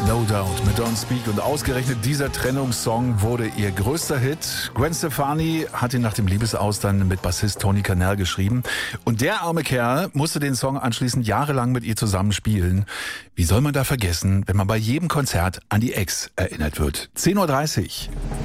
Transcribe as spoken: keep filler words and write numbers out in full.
No Doubt mit Don't Speak und ausgerechnet dieser Trennungssong wurde ihr größter Hit. Gwen Stefani hat ihn nach dem Liebesaus dann mit Bassist Tony Canal geschrieben und der arme Kerl musste den Song anschließend jahrelang mit ihr zusammen spielen. Wie soll man da vergessen, wenn man bei jedem Konzert an die Ex erinnert wird? zehn Uhr dreißig.